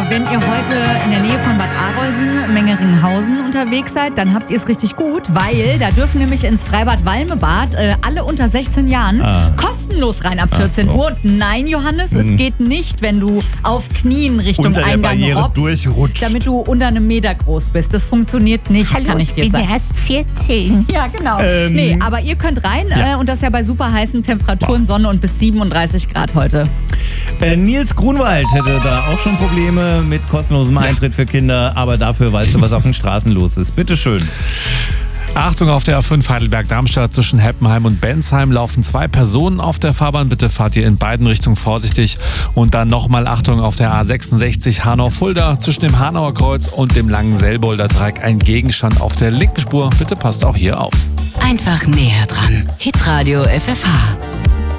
wenn ihr heute in der Nähe von Bad Arolsen, Mengeringhausen unterwegs seid, dann habt ihr es richtig gut, weil da dürfen nämlich ins Freibad Walmebad alle unter 16 Jahren kostenlos rein ab 14 Uhr. Und nein, Johannes, es geht nicht, wenn du auf Knien Richtung unter der Eingang Barriere robbst, durchrutscht. damit du unter einem Meter groß bist. Das funktioniert nicht, Hallo, kann ich dir bin sagen. erst 14. Ja, genau. Nee, aber ihr könnt rein und das ja bei super heißen Temperaturen, Sonne und bis 37 Grad heute. Nils Grunwald hätte da auch schon Probleme mit kostenlosem Eintritt für Kinder, aber dafür weißt du, was auf den Straßen los ist. Bitteschön. Achtung, auf der A5 Heidelberg-Darmstadt zwischen Heppenheim und Bensheim laufen 2 Personen auf der Fahrbahn. Bitte fahrt ihr in beiden Richtungen vorsichtig. Und dann nochmal Achtung auf der A66 Hanau-Fulda zwischen dem Hanauer Kreuz und dem langen Selbolder Dreieck ein Gegenstand auf der linken Spur. Bitte passt auch hier auf. Einfach näher dran. Hitradio FFH.